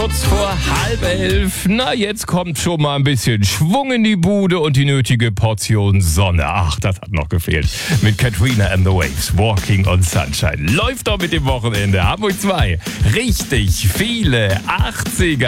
kurz vor 10:30. Na, jetzt kommt schon mal ein bisschen Schwung in die Bude und die nötige Portion Sonne. Ach, das hat noch gefehlt. Mit Katrina and the Waves, Walking on Sunshine. Läuft doch mit dem Wochenende. Hamburg 2. Richtig viele 80er.